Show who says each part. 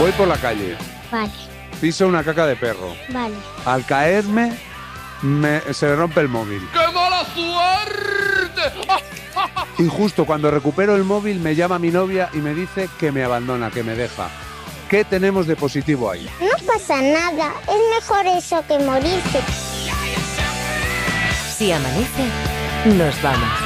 Speaker 1: Voy por la calle,
Speaker 2: Vale,
Speaker 1: piso una caca de perro.
Speaker 2: vale.
Speaker 1: Al caerme, se me rompe el móvil.
Speaker 3: ¡Qué mala suerte!
Speaker 1: Y justo cuando recupero el móvil me llama mi novia y me dice que me abandona, que me deja. ¿Qué tenemos de positivo ahí?
Speaker 2: No pasa nada, es mejor eso que morirse.
Speaker 4: Si amanece, nos vamos.